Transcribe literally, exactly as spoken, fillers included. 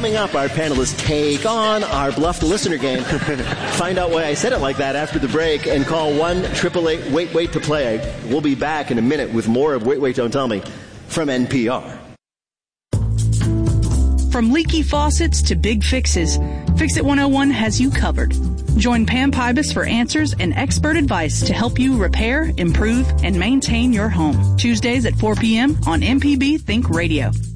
Coming up, our panelists take on our bluffed listener game. Find out why I said it like that after the break and call one eight eight eight wait wait to play. We'll be back in a minute with more of Wait, Wait, Don't Tell Me from N P R. From leaky faucets to big fixes, Fix It one oh one has you covered. Join Pam Pybus for answers and expert advice to help you repair, improve, and maintain your home. Tuesdays at four p.m. on M P B Think Radio.